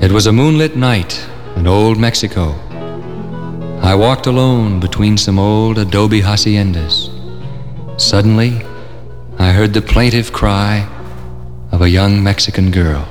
It was a moonlit night in old Mexico. I walked alone between some old adobe haciendas. Suddenly, I heard the plaintive cry of a young Mexican girl.